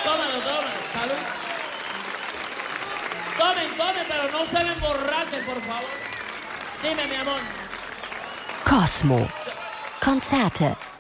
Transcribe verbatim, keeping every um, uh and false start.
Tómalo, tómalo. Salud. Tomen, tomen, pero no se me emborrachen, por favor. Dime, mi amor. Cosmo. Konzerte